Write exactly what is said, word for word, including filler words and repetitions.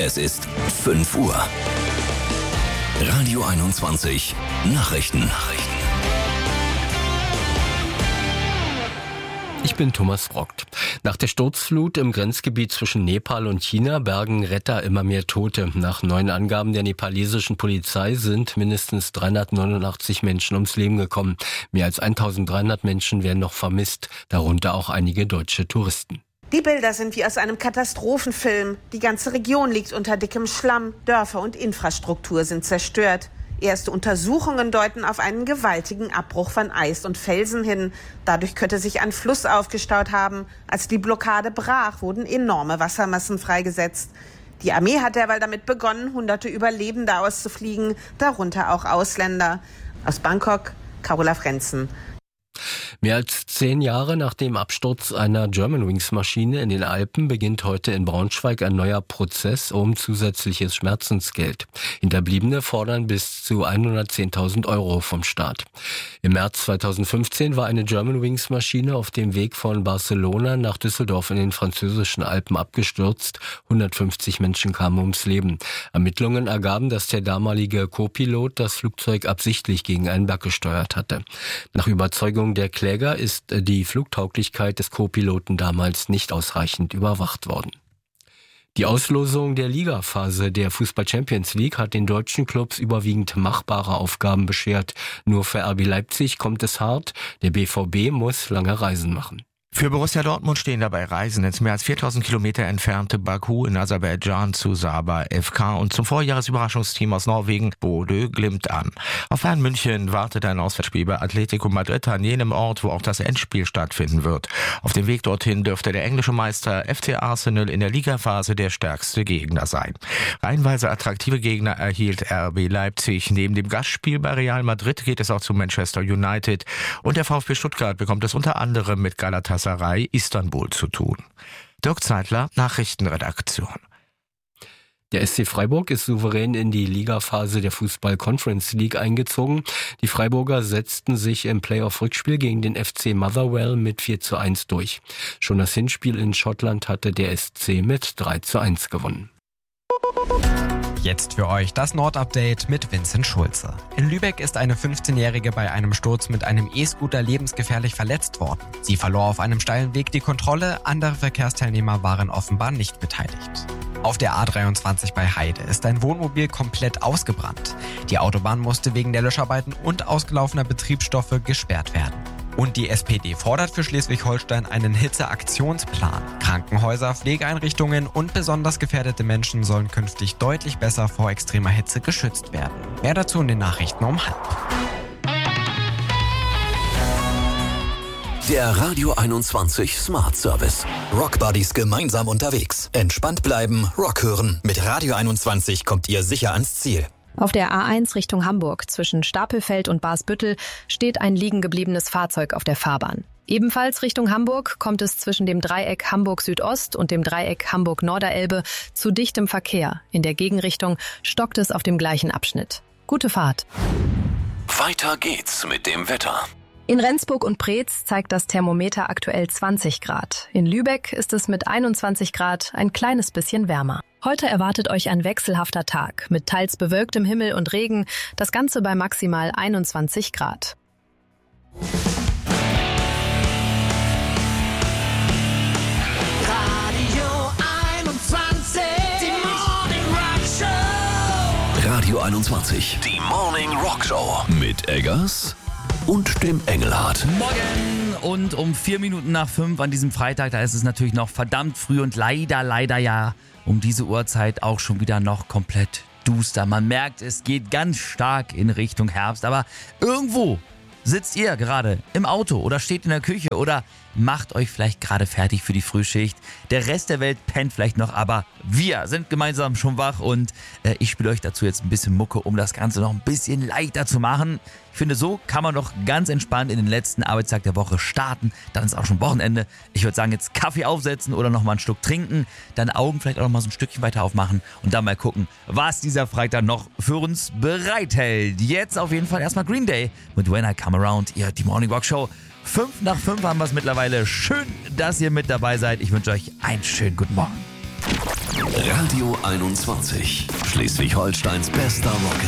Es ist fünf Uhr. Radio einundzwanzig Nachrichten. Nachrichten. Ich bin Thomas Frockt. Nach der Sturzflut im Grenzgebiet zwischen Nepal und China bergen Retter immer mehr Tote. Nach neuen Angaben der nepalesischen Polizei sind mindestens dreihundertneunundachtzig Menschen ums Leben gekommen. Mehr als eintausenddreihundert Menschen werden noch vermisst, darunter auch einige deutsche Touristen. Die Bilder sind wie aus einem Katastrophenfilm. Die ganze Region liegt unter dickem Schlamm. Dörfer und Infrastruktur sind zerstört. Erste Untersuchungen deuten auf einen gewaltigen Abbruch von Eis und Felsen hin. Dadurch könnte sich ein Fluss aufgestaut haben. Als die Blockade brach, wurden enorme Wassermassen freigesetzt. Die Armee hat derweil damit begonnen, hunderte Überlebende auszufliegen, darunter auch Ausländer. Aus Bangkok, Carola Frenzen. Mehr als zehn Jahre nach dem Absturz einer Germanwings-Maschine in den Alpen beginnt heute in Braunschweig ein neuer Prozess um zusätzliches Schmerzensgeld. Hinterbliebene fordern bis zu hundertzehntausend Euro vom Staat. Im März zweitausendfünfzehn war eine Germanwings-Maschine auf dem Weg von Barcelona nach Düsseldorf in den französischen Alpen abgestürzt. hundertfünfzig Menschen kamen ums Leben. Ermittlungen ergaben, dass der damalige Co-Pilot das Flugzeug absichtlich gegen einen Berg gesteuert hatte. Nach Überzeugung der Kläger ist die Flugtauglichkeit des Co-Piloten damals nicht ausreichend überwacht worden. Die Auslosung der Ligaphase der Fußball-Champions League hat den deutschen Clubs überwiegend machbare Aufgaben beschert. Nur für R B Leipzig kommt es hart. Der B V B muss lange Reisen machen. Für Borussia Dortmund stehen dabei Reisen ins mehr als viertausend Kilometer entfernte Baku in Aserbaidschan zu Saba F K und zum Vorjahresüberraschungsteam aus Norwegen Bodø Glimt an. Auf Bayern München wartet ein Auswärtsspiel bei Atletico Madrid an jenem Ort, wo auch das Endspiel stattfinden wird. Auf dem Weg dorthin dürfte der englische Meister F C Arsenal in der Ligaphase der stärkste Gegner sein. Reihenweise attraktive Gegner erhielt R B Leipzig. Neben dem Gastspiel bei Real Madrid geht es auch zu Manchester United und der VfB Stuttgart bekommt es unter anderem mit Galatasaray Istanbul zu tun. Dirk Zeitler, Nachrichtenredaktion. Der S C Freiburg ist souverän in die Ligaphase der Fußball-Conference League eingezogen. Die Freiburger setzten sich im Playoff-Rückspiel gegen den F C Motherwell mit vier zu eins durch. Schon das Hinspiel in Schottland hatte der S C mit drei zu eins gewonnen. Jetzt für euch das Nord-Update mit Vincent Schulze. In Lübeck ist eine fünfzehnjährige bei einem Sturz mit einem E-Scooter lebensgefährlich verletzt worden. Sie verlor auf einem steilen Weg die Kontrolle, andere Verkehrsteilnehmer waren offenbar nicht beteiligt. Auf der A dreiundzwanzig bei Heide ist ein Wohnmobil komplett ausgebrannt. Die Autobahn musste wegen der Löscharbeiten und ausgelaufener Betriebsstoffe gesperrt werden. Und die S P D fordert für Schleswig-Holstein einen Hitzeaktionsplan. Krankenhäuser, Pflegeeinrichtungen und besonders gefährdete Menschen sollen künftig deutlich besser vor extremer Hitze geschützt werden. Mehr dazu in den Nachrichten um halb. Der Radio einundzwanzig Smart Service. Rock Buddies gemeinsam unterwegs. Entspannt bleiben, Rock hören. Mit Radio einundzwanzig kommt ihr sicher ans Ziel. Auf der A eins Richtung Hamburg zwischen Stapelfeld und Barsbüttel steht ein liegen gebliebenes Fahrzeug auf der Fahrbahn. Ebenfalls Richtung Hamburg kommt es zwischen dem Dreieck Hamburg Südost und dem Dreieck Hamburg Norderelbe zu dichtem Verkehr. In der Gegenrichtung stockt es auf dem gleichen Abschnitt. Gute Fahrt. Weiter geht's mit dem Wetter. In Rendsburg und Preetz zeigt das Thermometer aktuell zwanzig Grad. In Lübeck ist es mit einundzwanzig Grad ein kleines bisschen wärmer. Heute erwartet euch ein wechselhafter Tag mit teils bewölktem Himmel und Regen, das Ganze bei maximal einundzwanzig Grad. Radio einundzwanzig, die Morning Rock Show. Radio einundzwanzig, die Morning Rock Show mit Eggers und dem Engelhardt. Morgen und um vier Minuten nach fünf an diesem Freitag, da ist es natürlich noch verdammt früh und leider, leider ja um diese Uhrzeit auch schon wieder noch komplett duster. Man merkt, es geht ganz stark in Richtung Herbst, aber irgendwo sitzt ihr gerade im Auto oder steht in der Küche oder macht euch vielleicht gerade fertig für die Frühschicht. Der Rest der Welt pennt vielleicht noch, aber wir sind gemeinsam schon wach und äh, ich spiele euch dazu jetzt ein bisschen Mucke, um das Ganze noch ein bisschen leichter zu machen. Ich finde, so kann man doch ganz entspannt in den letzten Arbeitstag der Woche starten. Dann ist auch schon Wochenende. Ich würde sagen, jetzt Kaffee aufsetzen oder nochmal einen Schluck trinken, dann Augen vielleicht auch nochmal so ein Stückchen weiter aufmachen und dann mal gucken, was dieser Freitag noch für uns bereithält. Jetzt auf jeden Fall erstmal Green Day mit When I Come Around, ihr die Morning Rock Show. Fünf nach fünf haben wir es mittlerweile. Schön, dass ihr mit dabei seid. Ich wünsche euch einen schönen guten Morgen. Radio einundzwanzig. Schleswig-Holsteins bester Rock.